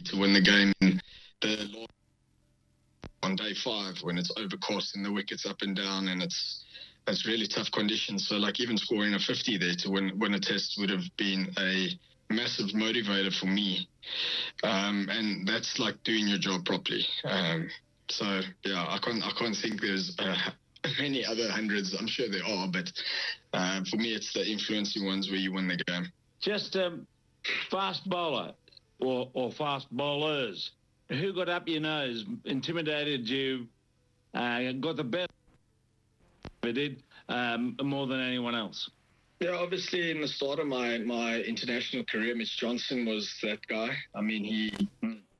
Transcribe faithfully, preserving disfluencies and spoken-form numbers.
to win the game. The on day five when it's overcourse and the wicket's up and down and it's it's really tough conditions. So like even scoring a fifty there to win win a test would have been a massive motivator for me. Um, and that's like doing your job properly. Um, so yeah, I can't I can't think there's uh, many other hundreds. I'm sure there are, but uh, for me it's the influencing ones where you win the game. Just um, fast bowler or or fast bowlers. Who got up your nose, intimidated you, uh, got the best it did um, more than anyone else? Yeah, obviously in the start of my, my international career, Mitch Johnson was that guy. I mean, he